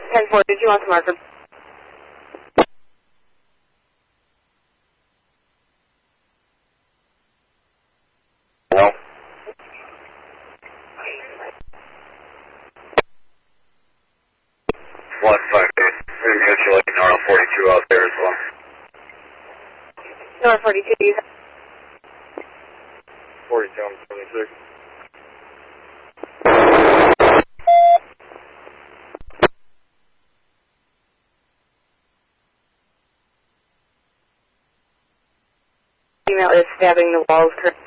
10-4, did you want some marker? Hello? One 5 8. Maybe get you like Nora 42 out there as well. Nora 42, you have 42, I'm 76. email is stabbing the walls.